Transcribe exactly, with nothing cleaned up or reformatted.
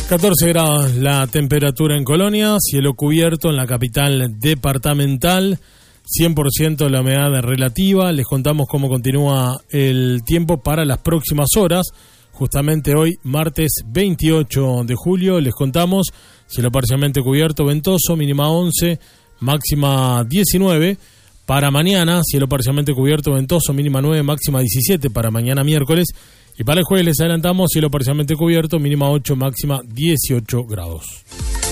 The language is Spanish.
catorce grados la temperatura en Colonia, cielo cubierto en la capital departamental, cien por ciento la humedad relativa. Les contamos cómo continúa el tiempo para las próximas horas. Justamente hoy, martes veintiocho de julio, les contamos cielo parcialmente cubierto, ventoso, mínima once, máxima diecinueve. Para mañana, cielo parcialmente cubierto, ventoso, mínima nueve, máxima diecisiete para mañana miércoles. Y para el jueves les adelantamos cielo parcialmente cubierto, mínima ocho, máxima dieciocho grados.